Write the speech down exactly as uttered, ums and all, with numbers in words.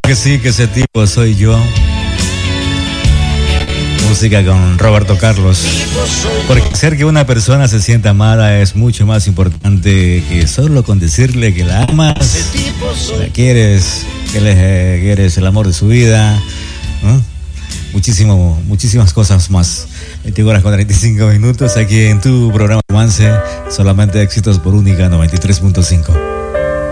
Que sí, que ese tipo soy yo. Música con Roberto Carlos. Porque hacer que una persona se sienta amada es mucho más importante que solo con decirle que la amas, la quieres, que le eres el amor de su vida, ¿no? Muchísimo, muchísimas cosas más. veinte horas con treinta y cinco minutos aquí en tu programa Romance. Solamente éxitos por Única noventa y tres punto cinco.